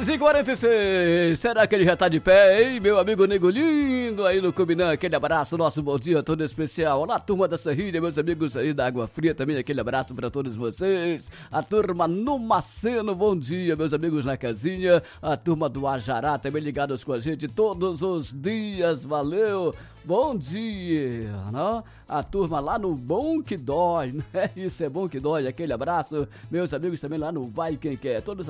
10h46, será que ele já tá de pé, hein, meu amigo Nego Lindo aí no Cubinã? Aquele abraço, nosso bom dia todo especial. Olá, turma da Serrilha, meus amigos aí da Água Fria também, aquele abraço pra todos vocês. A turma no Maceno, bom dia, meus amigos na casinha. A turma do Ajará também ligados com a gente todos os dias, valeu. Bom dia, né? A turma lá no Bom Que Dói, né? Isso é Bom Que Dói, aquele abraço. Meus amigos também lá no Vai Quem Quer, todos